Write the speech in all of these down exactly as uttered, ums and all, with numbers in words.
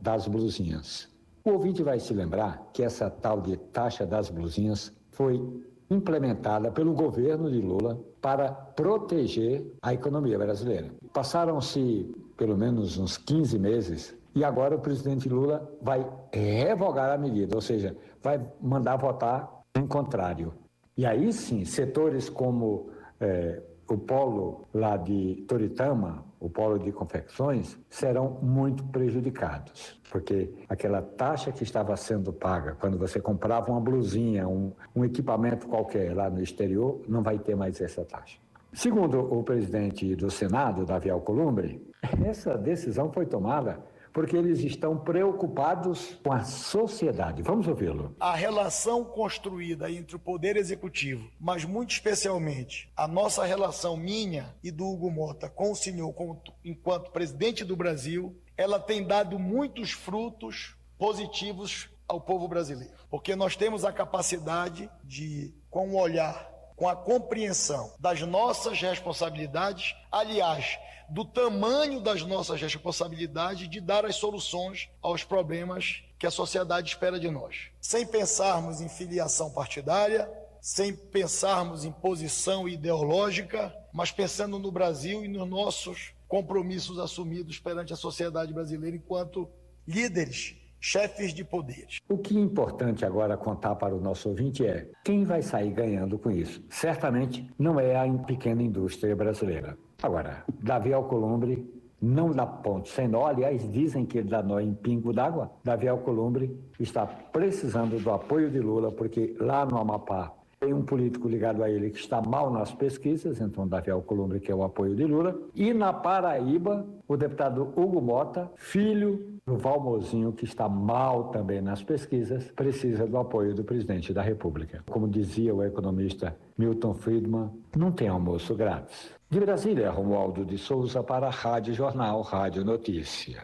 das blusinhas. O ouvinte vai se lembrar que essa tal de taxa das blusinhas foi implementada pelo governo de Lula para proteger a economia brasileira. Passaram-se pelo menos uns quinze meses e agora o presidente Lula vai revogar a medida, ou seja, vai mandar votar em contrário. E aí sim, setores como eh, o polo lá de Toritama, o polo de confecções, serão muito prejudicados, porque aquela taxa que estava sendo paga quando você comprava uma blusinha, um, um equipamento qualquer lá no exterior, não vai ter mais essa taxa. Segundo o presidente do Senado, Davi Alcolumbre, essa decisão foi tomada porque eles estão preocupados com a sociedade. Vamos ouvi-lo. A relação construída entre o Poder Executivo, mas muito especialmente a nossa relação minha e do Hugo Mota com o senhor enquanto presidente do Brasil, ela tem dado muitos frutos positivos ao povo brasileiro. Porque nós temos a capacidade de, com o olhar, com a compreensão das nossas responsabilidades, aliás, do tamanho das nossas responsabilidades de dar as soluções aos problemas que a sociedade espera de nós. Sem pensarmos em filiação partidária, sem pensarmos em posição ideológica, mas pensando no Brasil e nos nossos compromissos assumidos perante a sociedade brasileira enquanto líderes, chefes de poderes. O que é importante agora contar para o nosso ouvinte é quem vai sair ganhando com isso. Certamente não é a pequena indústria brasileira. Agora, Davi Alcolumbre não dá ponto sem nó, aliás, dizem que ele dá nó em pingo d'água. Davi Alcolumbre está precisando do apoio de Lula, porque lá no Amapá tem um político ligado a ele que está mal nas pesquisas, então Davi Alcolumbre quer o apoio de Lula. E na Paraíba, o deputado Hugo Mota, filho do Valmozinho, que está mal também nas pesquisas, precisa do apoio do presidente da República. Como dizia o economista Milton Friedman, não tem almoço grátis. De Brasília, Romualdo de Souza para a Rádio Jornal, Rádio Notícia.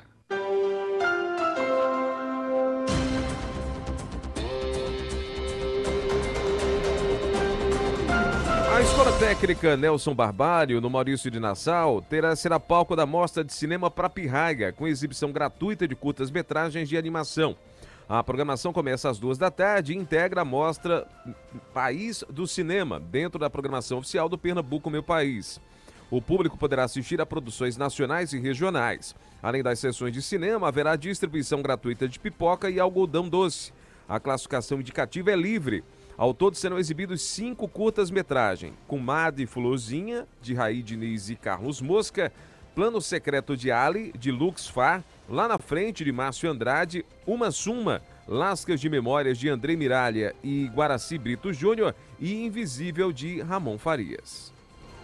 A Escola Técnica Nelson Barbário, no Maurício de Nassau, terá, será palco da Mostra de Cinema Pra Pirraiga, com exibição gratuita de curtas-metragens de animação. A programação começa às duas da tarde e integra a mostra País do Cinema, dentro da programação oficial do Pernambuco Meu País. O público poderá assistir a produções nacionais e regionais. Além das sessões de cinema, haverá distribuição gratuita de pipoca e algodão doce. A classificação indicativa é livre. Ao todo serão exibidos cinco curtas-metragens, Comadre Florzinha, de Raí Diniz e Carlos Mosca, Plano Secreto de Ali, de Lux Far, Lá na Frente, de Márcio Andrade, Uma Suma, Lascas de Memórias, de André Miralha e Guaraci Brito Júnior e Invisível, de Ramon Farias.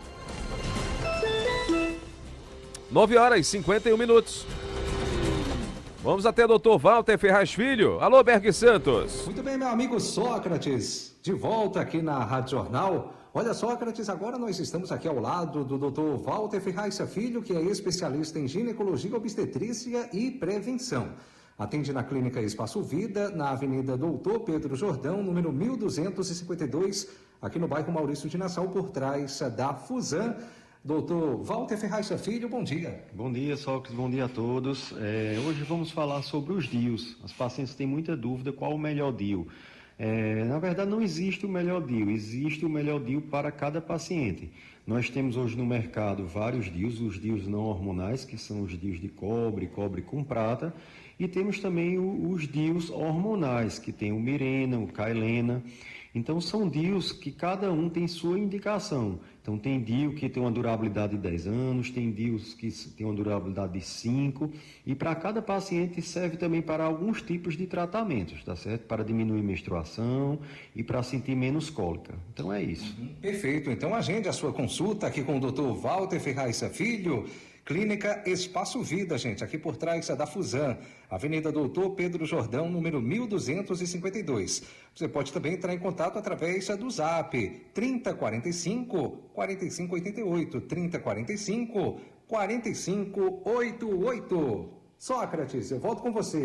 nove horas e cinquenta e um minutos. Vamos até o doutor Walter Ferraz Filho. Alô, Berg Santos. Muito bem, meu amigo Sócrates, de volta aqui na Rádio Jornal. Olha, Sócrates, agora nós estamos aqui ao lado do doutor Walter Ferraz Filho, que é especialista em ginecologia, obstetrícia e prevenção. Atende na Clínica Espaço Vida, na Avenida Doutor Pedro Jordão, número mil duzentos e cinquenta e dois, aqui no bairro Maurício de Nassau, por trás da Fusan. Doutor Walter Ferraz Filho, bom dia. Bom dia, Sócrates, bom dia a todos. É, hoje vamos falar sobre os D I Us. As pacientes têm muita dúvida qual o melhor D I U. É, na verdade, não existe o melhor D I U, existe o melhor D I U para cada paciente. Nós temos hoje no mercado vários D I Us, os D I Us não hormonais, que são os D I Us de cobre, cobre com prata, e temos também o, os D I Us hormonais, que tem o Mirena, o Cailena. Então, são D I Us que cada um tem sua indicação. Então, tem D I U que tem uma durabilidade de dez anos, tem D I Us que tem uma durabilidade de cinco, e para cada paciente serve também para alguns tipos de tratamentos, tá certo? Para diminuir menstruação e para sentir menos cólica. Então, é isso. Uhum, perfeito. Então, agende a sua consulta aqui com o doutor Walter Ferraz Filho, Clínica Espaço Vida, gente, aqui por trás da Fusan, Avenida Doutor Pedro Jordão, número mil duzentos e cinquenta e dois. Você pode também entrar em contato através do Zap, trinta, quarenta e cinco, quarenta e cinco, oitenta e oito, trinta, quarenta e cinco, quarenta e cinco, oitenta e oito. Sócrates, eu volto com você.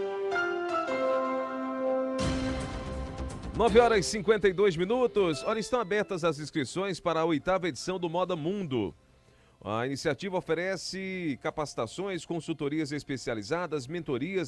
nove horas e cinquenta e dois minutos. Olha, estão abertas as inscrições para a oitava edição do Moda Mundo. A iniciativa oferece capacitações, consultorias especializadas, mentorias,